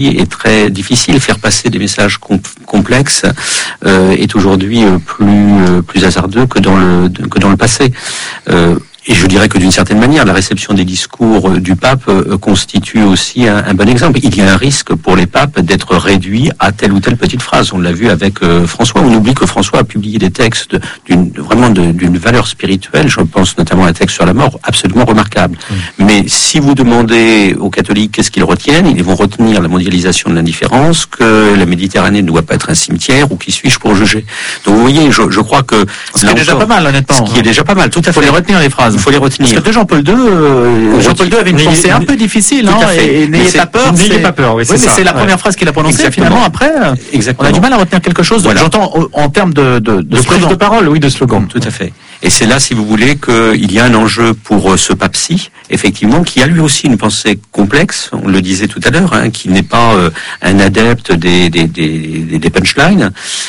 est très difficile. Faire passer des messages complexes est aujourd'hui plus hasardeux que dans le passé. Et je dirais que d'une certaine manière, la réception des discours du pape constitue aussi un bon exemple. Il y a un risque pour les papes d'être réduits à telle ou telle petite phrase. On l'a vu avec François. On oublie que François a publié des textes d'une valeur spirituelle. Je pense notamment à un texte sur la mort absolument remarquable. Mais si vous demandez aux catholiques qu'est-ce qu'ils retiennent, ils vont retenir la mondialisation de l'indifférence, que la Méditerranée ne doit pas être un cimetière, ou qui suis-je pour juger. Donc vous voyez, je crois que ce qui est déjà pas mal, honnêtement. Ce qui est déjà pas mal, tout à fait. Il faut les retenir, les phrases. Il faut les retenir. Parce que Jean-Paul II avait une pensée un peu difficile, et n'ayez pas peur. N'ayez pas peur, oui, mais c'est la première phrase qu'il a prononcée. Exactement. Finalement, après, on a du mal à retenir quelque chose. Voilà. J'entends en termes de prise de parole, oui, de slogan. Tout à fait. Et c'est là, si vous voulez, qu'il y a un enjeu pour ce pape-ci, effectivement, qui a lui aussi une pensée complexe. On le disait tout à l'heure, qui n'est pas un adepte des punchlines.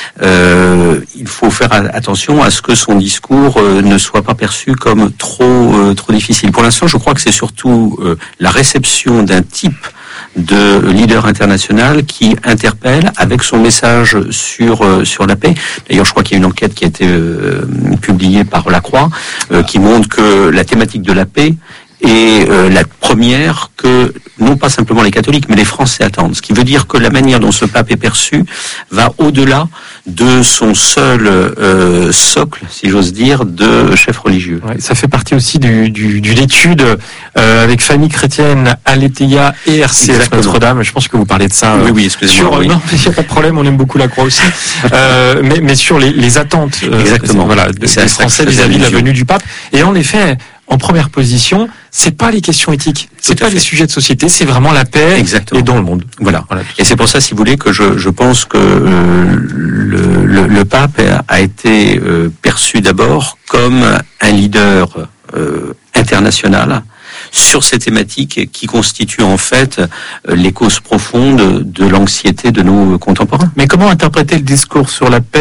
Il faut faire attention à ce que son discours ne soit pas perçu comme trop difficile. Pour l'instant, je crois que c'est surtout la réception d'un type de leader international qui interpelle avec son message sur la paix. D'ailleurs, je crois qu'il y a une enquête qui a été publiée par La Croix qui montre que la thématique de la paix est la première que non pas simplement les catholiques, mais les Français attendent. Ce qui veut dire que la manière dont ce pape est perçu va au-delà de son seul socle, si j'ose dire, de chef religieux. Ouais, ça fait partie aussi d'une étude avec Famille Chrétienne, Aletheia et RCF Notre-Dame. Je pense que vous parlez de ça. Oui, excusez-moi. Non, il n'y a pas de problème, on aime beaucoup la Croix aussi. Mais sur les attentes des Français vis-à-vis de la venue du pape. Et en effet, en première position, c'est pas les questions éthiques, c'est pas les sujets de société, c'est vraiment la paix. Exactement. Et dans le monde. Voilà. Et c'est pour ça, si vous voulez, que je pense que le pape a été perçu d'abord comme un leader international sur ces thématiques qui constituent en fait les causes profondes de l'anxiété de nos contemporains. Mais comment interpréter le discours sur la paix ?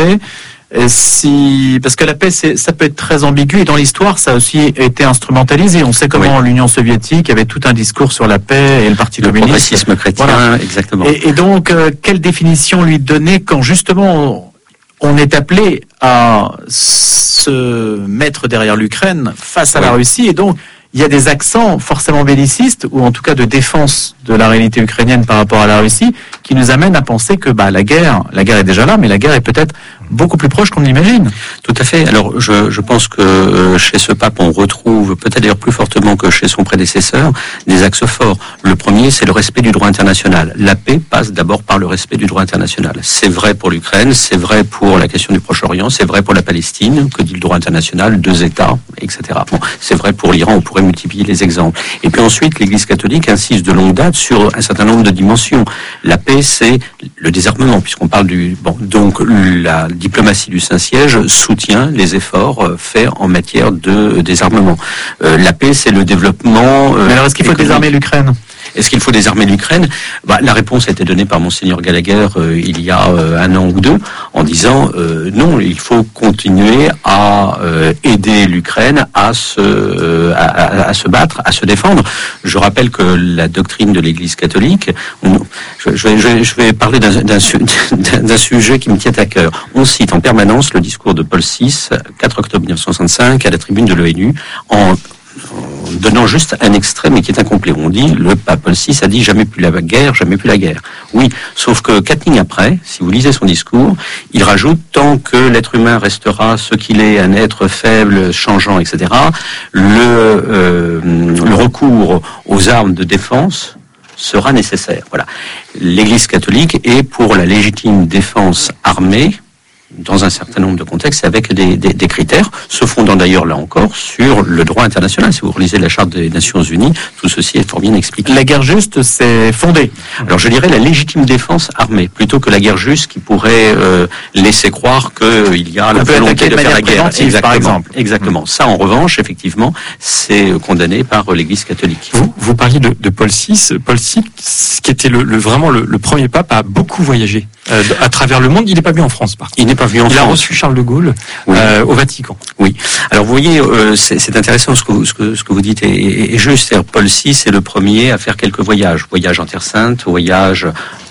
Parce que la paix, ça peut être très ambigu, et dans l'histoire, ça a aussi été instrumentalisé. On sait comment l'Union soviétique avait tout un discours sur la paix et le Parti communiste. Le progressisme chrétien, exactement. Et donc, quelle définition lui donner quand justement on est appelé à se mettre derrière l'Ukraine face à la Russie, et donc il y a des accents forcément bellicistes, ou en tout cas de défense de la réalité ukrainienne par rapport à la Russie, qui nous amènent à penser que la guerre est déjà là, mais la guerre est peut-être beaucoup plus proche qu'on l'imagine. Tout à fait. Alors, je pense que chez ce pape, on retrouve, peut-être d'ailleurs plus fortement que chez son prédécesseur, des axes forts. Le premier, c'est le respect du droit international. La paix passe d'abord par le respect du droit international. C'est vrai pour l'Ukraine, c'est vrai pour la question du Proche-Orient, c'est vrai pour la Palestine, que dit le droit international, 2 États, etc. Bon, c'est vrai pour l'Iran, on pourrait multiplier les exemples. Et puis ensuite, l'Église catholique insiste de longue date sur un certain nombre de dimensions. La paix, c'est le désarmement, puisqu'on parle donc la diplomatie du Saint-Siège soutient les efforts faits en matière de désarmement. La paix, c'est le développement. Mais alors, est-ce qu'il faut désarmer l'Ukraine ? Est-ce qu'il faut désarmer l'Ukraine ? La réponse a été donnée par Monseigneur Gallagher il y a 1 an ou 2, en disant non, il faut continuer à aider l'Ukraine à se battre, à se défendre. Je rappelle que la doctrine de l'Église catholique, je vais parler d'un sujet qui me tient à cœur. On cite en permanence le discours de Paul VI, 4 octobre 1965, à la tribune de l'ONU, en donnant juste un extrait, mais qui est incomplet. On dit, le pape Paul VI a dit jamais plus la guerre, jamais plus la guerre. Oui, sauf que 4 lignes après, si vous lisez son discours, il rajoute, tant que l'être humain restera ce qu'il est, un être faible, changeant, etc., le recours aux armes de défense sera nécessaire. Voilà. L'Église catholique est pour la légitime défense armée, dans un certain nombre de contextes, avec des critères, se fondant d'ailleurs là encore sur le droit international. Si vous relisez la Charte des Nations Unies, tout ceci est fort bien expliqué. La guerre juste, c'est fondé. Alors je dirais la légitime défense armée, plutôt que la guerre juste qui pourrait laisser croire qu'il y a la volonté de faire la guerre. Exactement. Par exemple. Exactement. Ça, en revanche, effectivement, c'est condamné par l'Église catholique. Vous parliez de Paul VI. Paul VI, qui était vraiment le premier pape, a beaucoup voyagé. à travers le monde. Il n'est pas venu en France, par contre. Il n'est pas venu en France. Il a reçu Charles de Gaulle au Vatican. Oui. Alors vous voyez, c'est intéressant ce que vous dites et juste. Paul VI est le premier à faire quelques voyages en Terre Sainte, voyages